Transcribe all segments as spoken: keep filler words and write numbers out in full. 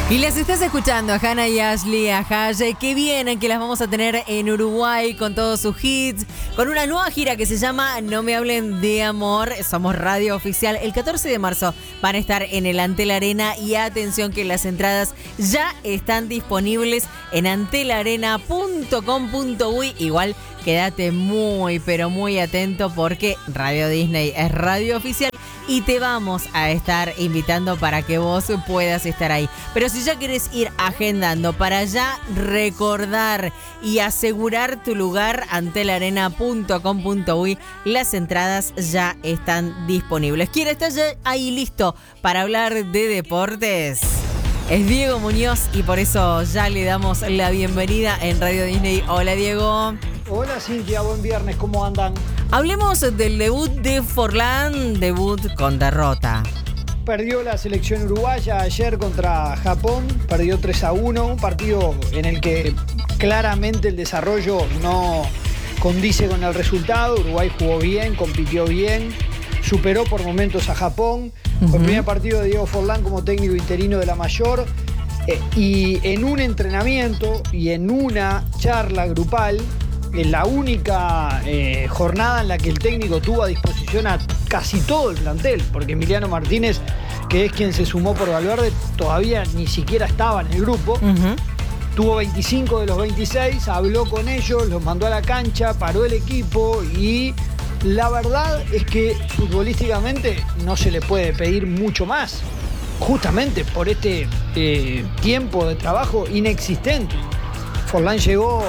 Y las estás escuchando a Hannah y Ashley, a Haye, que vienen, que las vamos a tener en Uruguay con todos sus hits, con una nueva gira que se llama No Me Hablen de Amor. Somos radio oficial. El catorce de marzo van a estar en el Antel Arena y atención que las entradas ya están disponibles en antel arena punto com punto uy. Igual quédate muy, pero muy atento porque Radio Disney es radio oficial y te vamos a estar invitando para que vos puedas estar ahí. Pero si ya querés ir agendando para ya recordar y asegurar tu lugar, antel arena punto com punto uy, las entradas ya están disponibles. ¿Quién está ya ahí listo para hablar de deportes? Es Diego Muñoz y por eso ya le damos la bienvenida en Radio Disney. Hola, Diego. Hola, Cintia, buen viernes, ¿cómo andan? Hablemos del debut de Forlán, debut con derrota. Perdió la selección uruguaya ayer contra Japón, perdió tres a uno, un partido en el que claramente el desarrollo no condice con el resultado. Uruguay jugó bien, compitió bien, superó por momentos a Japón. Uh-huh. Fue el primer partido de Diego Forlán como técnico interino de la mayor. Eh, y en un entrenamiento y en una charla grupal, en la única eh, jornada en la que el técnico tuvo a disposición a casi todo el plantel, porque Emiliano Martínez, que es quien se sumó por Valverde, todavía ni siquiera estaba en el grupo. Uh-huh. Tuvo veinticinco de los veintiséis, habló con ellos, los mandó a la cancha, paró el equipo y la verdad es que futbolísticamente no se le puede pedir mucho más, justamente por este eh, tiempo de trabajo inexistente. Forlán llegó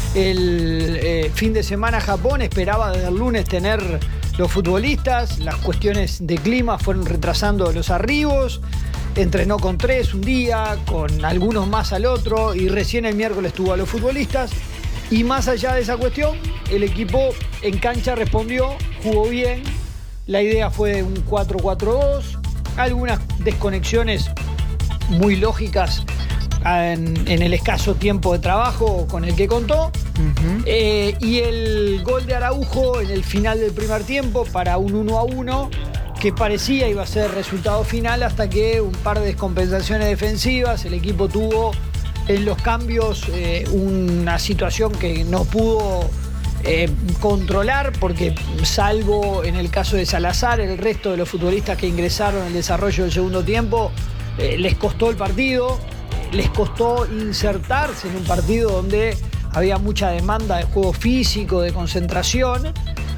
el eh, fin de semana a Japón, esperaba desde el lunes tener los futbolistas, las cuestiones de clima fueron retrasando los arribos, entrenó con tres un día, con algunos más al otro y recién el miércoles tuvo a los futbolistas. Y más allá de esa cuestión, el equipo en cancha respondió, jugó bien, la idea fue un cuatro cuatro dos, algunas desconexiones muy lógicas En, en el escaso tiempo de trabajo con el que contó. Uh-huh. eh, y el gol de Araujo en el final del primer tiempo para un uno a uno que parecía iba a ser resultado final hasta que un par de descompensaciones defensivas, el equipo tuvo en los cambios eh, una situación que no pudo eh, controlar porque salvo en el caso de Salazar, el resto de los futbolistas que ingresaron en el desarrollo del segundo tiempo eh, les costó el partido. Les costó insertarse en un partido donde había mucha demanda de juego físico, de concentración,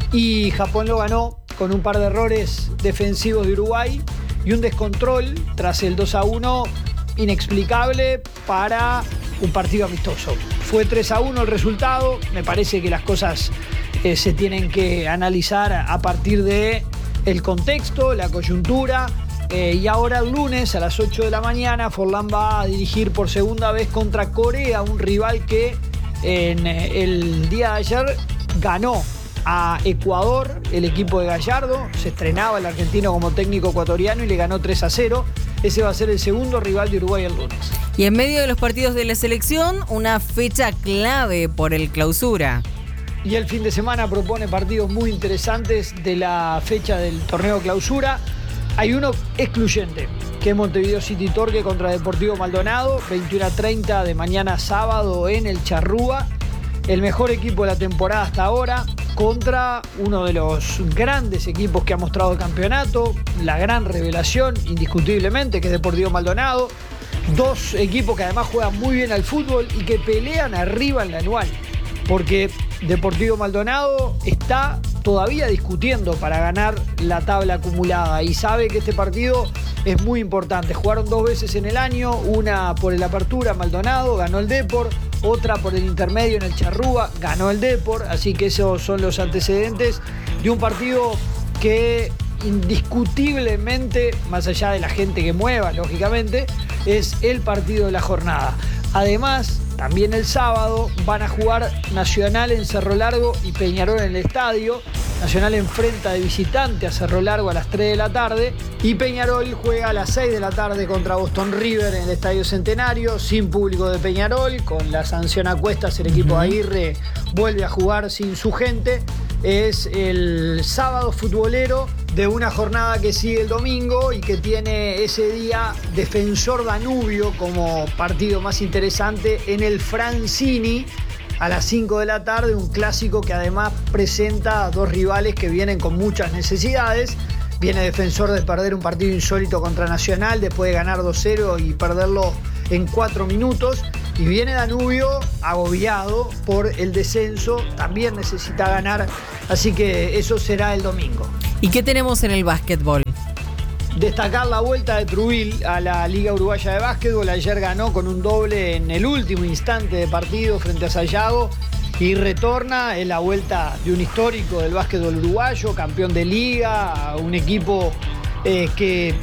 y Japón lo ganó con un par de errores defensivos de Uruguay y un descontrol tras el dos a uno inexplicable para un partido amistoso. Fue tres a uno el resultado, me parece que las cosas eh, se tienen que analizar a partir de el contexto, la coyuntura. Eh, y ahora el lunes a las ocho de la mañana Forlán va a dirigir por segunda vez contra Corea, un rival que en eh, el día de ayer ganó a Ecuador, el equipo de Gallardo. Se estrenaba el argentino como técnico ecuatoriano y le ganó tres a cero. Ese va a ser el segundo rival de Uruguay el lunes. Y en medio de los partidos de la selección, una fecha clave por el clausura. Y el fin de semana propone partidos muy interesantes de la fecha del torneo clausura. Hay uno excluyente, que es Montevideo City Torque contra Deportivo Maldonado, veintiuno a treinta de mañana sábado en el Charrúa. El mejor equipo de la temporada hasta ahora contra uno de los grandes equipos que ha mostrado el campeonato, la gran revelación indiscutiblemente que es Deportivo Maldonado. Dos equipos que además juegan muy bien al fútbol y que pelean arriba en la anual, porque Deportivo Maldonado está todavía discutiendo para ganar la tabla acumulada y sabe que este partido es muy importante. Jugaron dos veces en el año, una por el Apertura, Maldonado, ganó el Depor, otra por el Intermedio en el Charrúa, ganó el Depor, así que esos son los antecedentes de un partido que indiscutiblemente, más allá de la gente que mueva, lógicamente, es el partido de la jornada. Además, también el sábado van a jugar Nacional en Cerro Largo y Peñarol en el estadio. Nacional enfrenta de visitante a Cerro Largo a las tres de la tarde y Peñarol juega a las seis de la tarde contra Boston River en el Estadio Centenario, sin público de Peñarol, con la sanción a cuestas el equipo de Aguirre vuelve a jugar sin su gente. Es el sábado futbolero de una jornada que sigue el domingo y que tiene ese día Defensor Danubio como partido más interesante en el Francini a las cinco de la tarde, un clásico que además presenta a dos rivales que vienen con muchas necesidades. Viene Defensor de perder un partido insólito contra Nacional después de ganar dos cero y perderlo en cuatro minutos. Y viene Danubio agobiado por el descenso, también necesita ganar, así que eso será el domingo. ¿Y qué tenemos en el básquetbol? Destacar la vuelta de Trubil a la Liga Uruguaya de Básquetbol. Ayer ganó con un doble en el último instante de partido frente a Sayago y retorna en la vuelta de un histórico del básquetbol uruguayo, campeón de liga, un equipo eh, que